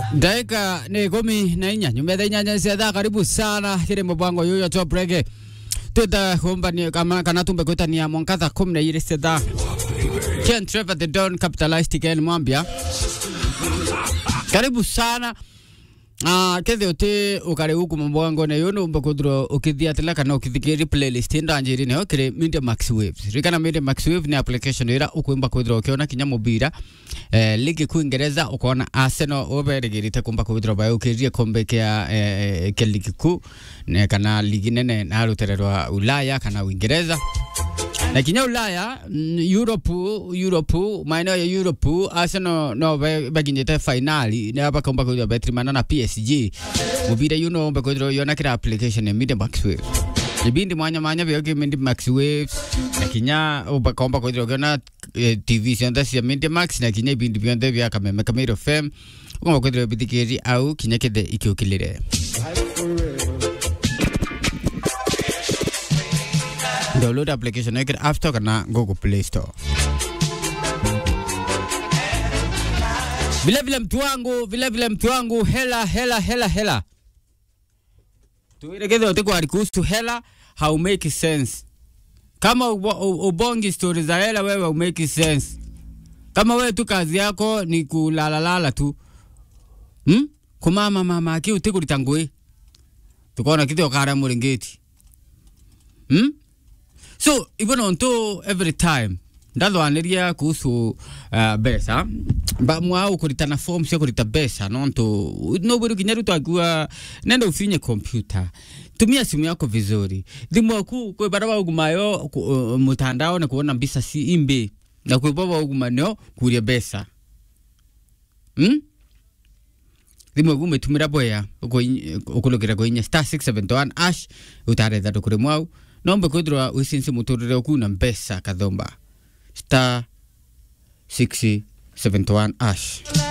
Dakika ni 14 nyumba nyanya cia karibu sana kile mbango yoyo top reggae tuta komba ni kama kana tumbe kutania monkatha 12 cia Ken Trevor the Don capitalized again mwambia karibu sana kethe ote ukare huku mbango na yono mbakudro ukithia tela kana ukithikiri playlist ndanjiri ne okire Media Max Waves rikana Media Max Wave ni application ira ukwimba kudro ukiona kinya mubira ligi kuingereza ukona Arsenal oberegirite kumba kudro ba ukirie kombe ke ligi ku ne kana ligi nene na rutererwa Ulaya kana Uingereza na kinya Ulaya Europe maana ya Europe Arsenal no baginyete finali ne abakomba kudro betrimana na PSG mubira yuno mbakudro yona kira application ya Media Max Waves ibindi mwanya byoke Media Max Waves na kinya ubakomba kudro gona TV sionda cia Media Max na kinya ibindi byonde bya kameme Kamero FM ngomba kudro bidikiri au kinya kede ikiukilire download application na kira App Store kana Google Play Store. Vile mtu wangu hela tuiregeze oteko alikuhusu hela how make sense kama ubongi stories za hela wewe make sense kama wewe tu kazi yako ni kulalala tu kumama mama aki utikulitangwe tukona kitu okara muringeti so even on to every time ndalo aneria kuhusu besa ba mwao kulitana form sio kulita besa nonto nobody kinyaru takua nenda ufinye computer tumia simu yako vizuri dimu ku kwa baraba ugumayo mutandao na kuona mbisa si imbe na kwa baba ugumanyo kuria besa dimu gume tumira boya ukulokera ko inya *671 ash utareza dokure mwao nombe kodro usinse mutorere okuna mbesa kadomba *671 ash